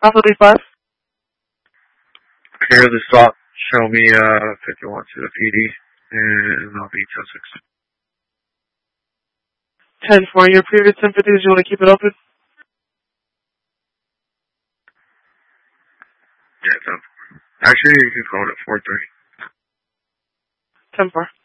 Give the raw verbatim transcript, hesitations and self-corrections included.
Alpha three five. Clear the stop. Show me uh, fifty-one to the P D, and I'll be ten six. ten four. Your previous ten fifty, did you want to keep it open? Yeah, ten four. Actually, you can call it four three. ten four.